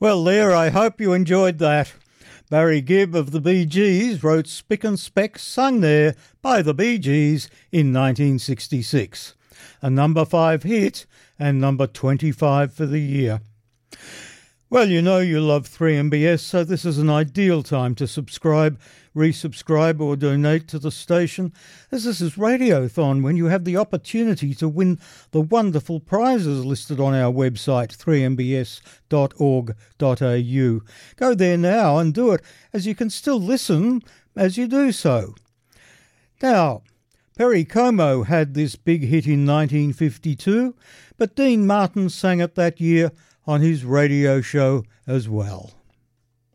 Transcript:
Well, there, I hope you enjoyed that. Barry Gibb of the Bee Gees wrote Spick and Speck, sung there by the Bee Gees in 1966. A number 5 hit and number 25 for the year. Well, you know you love 3MBS, so this is an ideal time to subscribe, resubscribe or donate to the station, as this is Radiothon, when you have the opportunity to win the wonderful prizes listed on our website 3mbs.org.au. Go there now and do it, as you can still listen as you do so. Now, Perry Como had this big hit in 1952, but Dean Martin sang it that year on his radio show as well.